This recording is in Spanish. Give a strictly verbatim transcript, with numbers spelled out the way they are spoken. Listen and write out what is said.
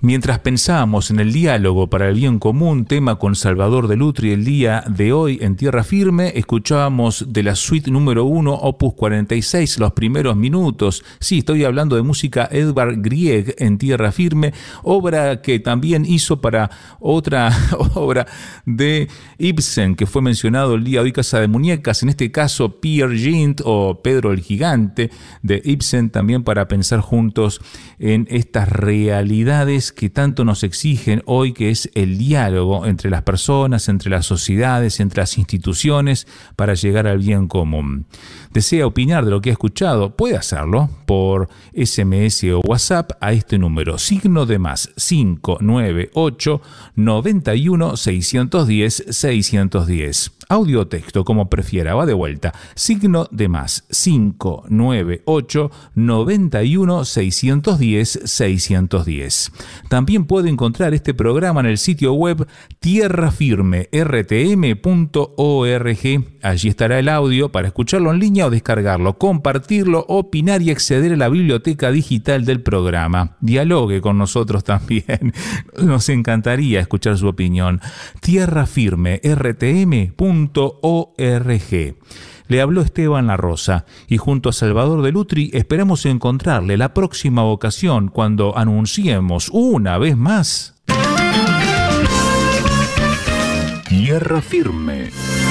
Mientras pensábamos en el diálogo para el bien común, tema con Salvador de Lutri el día de hoy en Tierra Firme, escuchábamos de la suite número uno, opus cuarenta y seis, los primeros minutos. Sí, estoy hablando de música Edvard Grieg en Tierra Firme, obra que también hizo para otra obra de Ibsen, que fue mencionado el día de hoy, Casa de Muñecas, en este caso Peer Gynt o Pedro el Gigante de Ibsen, también para pensar juntos en estas realidades que tanto nos exigen hoy, que es el diálogo entre las personas, entre las sociedades, entre las instituciones, para llegar al bien común. ¿Desea opinar de lo que ha escuchado? Puede hacerlo por ese eme ese o WhatsApp a este número, signo de más cinco nueve ocho, noventa y uno, seiscientos diez, seiscientos diez. Audio o texto, como prefiera, va de vuelta. Signo de más cinco nueve ocho, noventa y uno, seiscientos diez, seiscientos diez. También puede encontrar este programa en el sitio web tierra firme r t m punto org. Allí estará el audio para escucharlo en línea o descargarlo, compartirlo, opinar y acceder a la biblioteca digital del programa. Dialogue con nosotros también. Nos encantaría escuchar su opinión. tierra firme r t m punto org. Le habló Esteban La Rosa y junto a Salvador de Lutri esperamos encontrarle la próxima ocasión cuando anunciemos una vez más Tierra Firme.